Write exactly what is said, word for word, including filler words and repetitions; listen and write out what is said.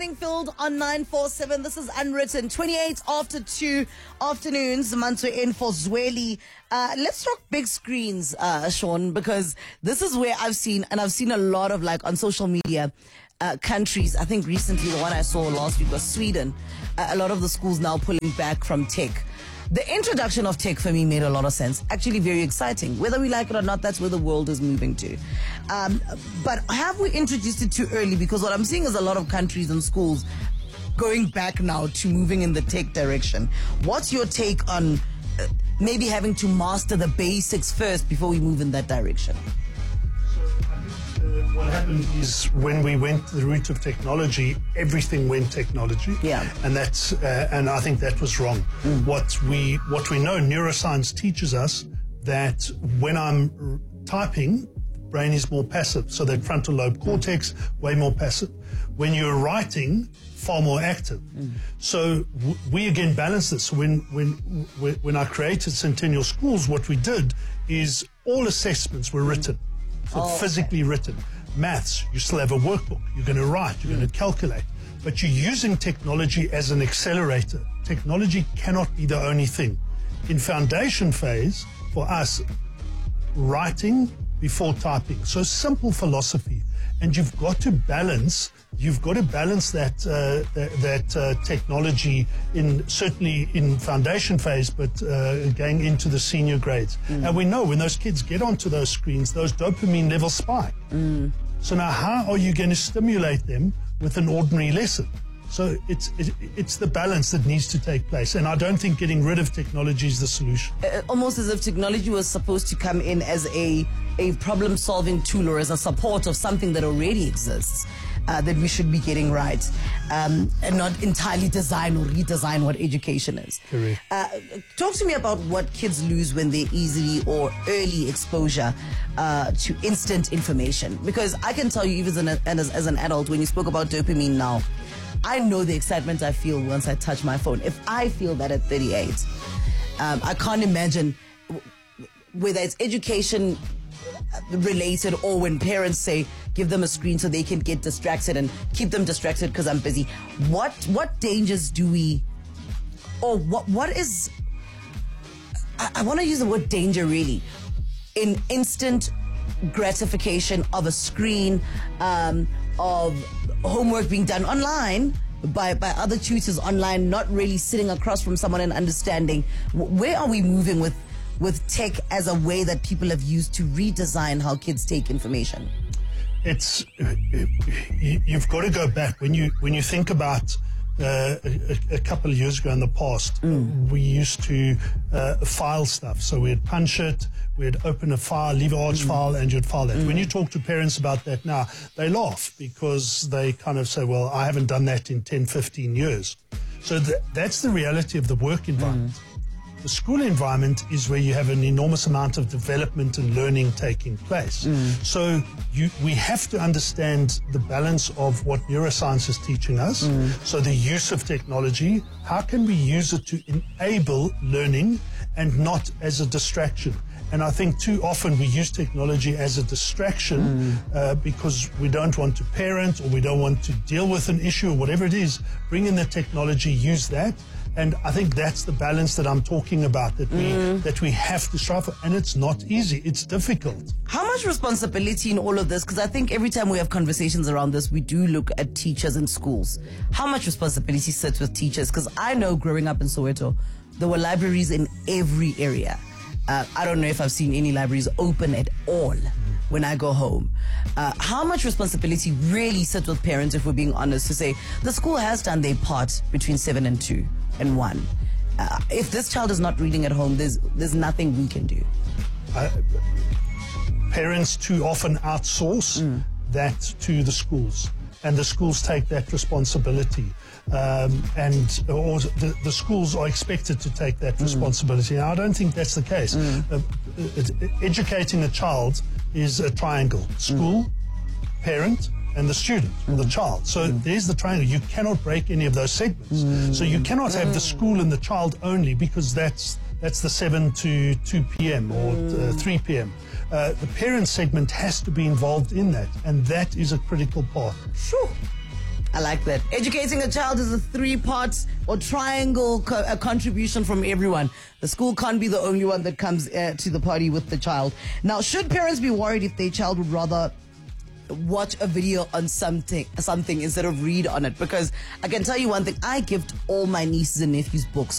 Morning Filled on nine four seven. This is Unwritten. twenty-eight after two afternoons. Manto in for Zweli. Uh, let's talk big screens, uh, Sean, because this is where I've seen, and I've seen a lot of, like, on social media, uh, countries. I think recently the one I saw last week was Sweden. Uh, a lot of the schools now pulling back from tech. The introduction of tech for me made a lot of sense. Actually very exciting. Whether we like it or not, that's where the world is moving to. Um, but have we introduced it too early? Because what I'm seeing is a lot of countries and schools going back now to moving in the tech direction. What's your take on uh, maybe having to master the basics first before we move in that direction? What happened is when we went the route of technology, everything went technology. Yeah. And that's uh, and I think that was wrong. Mm. What we what we know, neuroscience teaches us that when I'm typing, brain is more passive. So that frontal lobe cortex, way more passive. When you're writing, far more active. Mm. So w- we again balance this. When when when I created Centennial Schools, what we did is all assessments were written. So oh, physically okay. written. Maths, you still have a workbook. You're going to write, you're mm. going to calculate. But you're using technology as an accelerator. Technology cannot be the only thing. In foundation phase, for us, writing before typing. So simple philosophy. And you've got to balance, you've got to balance that uh, that, that uh, technology in certainly in foundation phase, but uh, going into the senior grades. Mm. And we know when those kids get onto those screens, those dopamine levels spike. Mm. So now how are you going to stimulate them with an ordinary lesson? So it's it, it's the balance that needs to take place. And I don't think getting rid of technology is the solution. Uh, almost as if technology was supposed to come in as a, a problem-solving tool or as a support of something that already exists, uh, that we should be getting right, um, and not entirely design or redesign what education is. Correct. Uh, talk to me about what kids lose when they're easily or early exposure uh, to instant information. Because I can tell you, even as an, as, as an adult, when you spoke about dopamine now, I know the excitement I feel once I touch my phone. If I feel that at thirty-eight, um, I can't imagine whether it's education related or when parents say, give them a screen so they can get distracted and keep them distracted because I'm busy. What what dangers do we, or what what is, I, I want to use the word danger really, in instant gratification of a screen, um, of homework being done online by, by other tutors online, not really sitting across from someone and understanding. Where are we moving with, with tech as a way that people have used to redesign how kids take information? It's, you've got to go back. When you, when you think about Uh, a, a couple of years ago in the past, mm. we used to uh, file stuff. So we'd punch it, we'd open a file, leave a large mm. file, and you'd file that. Mm. When you talk to parents about that now, they laugh because they kind of say, well, I haven't done that in ten, fifteen years. So th- that's the reality of the work environment. Mm. The school environment is where you have an enormous amount of development and learning taking place. Mm. So you, we have to understand the balance of what neuroscience is teaching us. Mm. So the use of technology, how can we use it to enable learning and not as a distraction? And I think too often we use technology as a distraction mm. uh, because we don't want to parent or we don't want to deal with an issue or whatever it is. Bring in the technology, use that. And I think that's the balance that I'm talking about, that we mm. that we have to strive for. And it's not easy. It's difficult. How much responsibility in all of this? Because I think every time we have conversations around this, we do look at teachers in schools. How much responsibility sits with teachers? Because I know growing up in Soweto, there were libraries in every area. Uh, I don't know if I've seen any libraries open at all when I go home. Uh, how much responsibility really sits with parents, if we're being honest, to say the school has done their part between seven and two and one. Uh, if this child is not reading at home, there's there's nothing we can do. Uh, parents too often outsource mm. that to the schools, and the schools take that responsibility. Um, and or the, the schools are expected to take that mm. responsibility. Now, I don't think that's the case. Mm. Uh, it, it, educating a child is a triangle: school, mm. parent, and the student, mm. or the child. So mm. there's the triangle. You cannot break any of those segments. Mm. So you cannot have the school and the child only, because that's that's the seven to two p.m. or mm. uh, three p.m. Uh, the parent segment has to be involved in that, and that is a critical part. Sure. I like that. Educating a child is a three-part or triangle co- a contribution from everyone. The school can't be the only one that comes uh, to the party with the child. Now, should parents be worried if their child would rather watch a video on something something instead of read on it? Because I can tell you one thing, I gift all my nieces and nephews books